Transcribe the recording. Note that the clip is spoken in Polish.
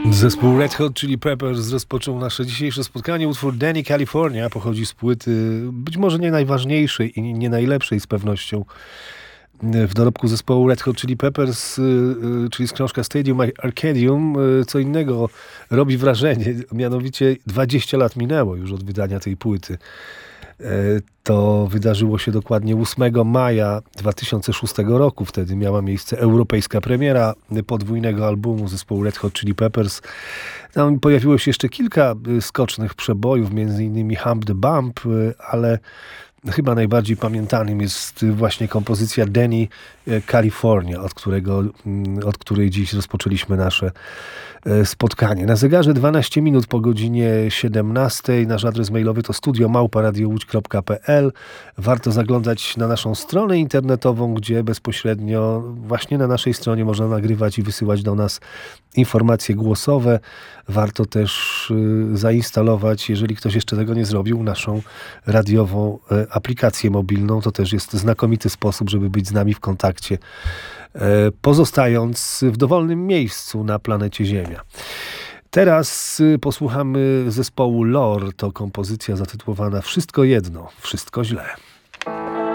Zespół Red Hot Chili Peppers rozpoczął nasze dzisiejsze spotkanie. Utwór Danny California pochodzi z płyty być może nie najważniejszej i nie najlepszej z pewnością w dorobku zespołu Red Hot Chili Peppers, czyli z książka Stadium Arcadium. Co innego robi wrażenie, mianowicie 20 lat minęło już od wydania tej płyty. To wydarzyło się dokładnie 8 maja 2006 roku. Wtedy miała miejsce europejska premiera podwójnego albumu zespołu Red Hot Chili Peppers. Tam pojawiło się jeszcze kilka skocznych przebojów, między innymi Hump the Bump, ale chyba najbardziej pamiętanym jest właśnie kompozycja Danny California, od której dziś rozpoczęliśmy nasze spotkanie. Na zegarze 12 minut po godzinie 17. Nasz adres mailowy to studio@radiołódź.pl. Warto zaglądać na naszą stronę internetową, gdzie bezpośrednio właśnie na naszej stronie można nagrywać i wysyłać do nas informacje głosowe. Warto też zainstalować, jeżeli ktoś jeszcze tego nie zrobił, naszą radiową aplikację mobilną. To też jest znakomity sposób, żeby być z nami w kontakcie, pozostając w dowolnym miejscu na planecie Ziemia. Teraz posłuchamy zespołu Lore. To kompozycja zatytułowana Wszystko jedno, wszystko źle.